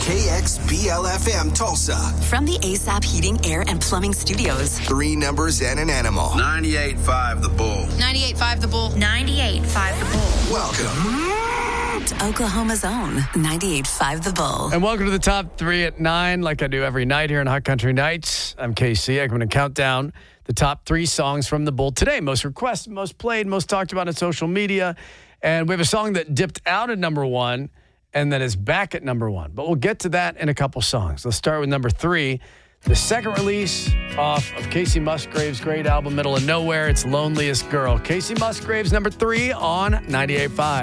KXBL-FM Tulsa. From the ASAP Heating, Air, and Plumbing Studios. 3 numbers and an animal. 98.5 The Bull. 98.5 The Bull. 98.5 The Bull. Welcome to Oklahoma's own 98.5 The Bull. And welcome to the top 3 at 9, like I do every night here on Hot Country Nights. I'm KC. I'm going to count down the top 3 songs from The Bull today. Most requested, most played, most talked about on social media. And we have a song that dipped out at number 1 and then is back at number 1. But we'll get to that in a couple songs. Let's start with number 3. The second release off of Casey Musgrave's great album, Middle of Nowhere. It's Loneliest Girl. Casey Musgrave's number 3 on 98.5.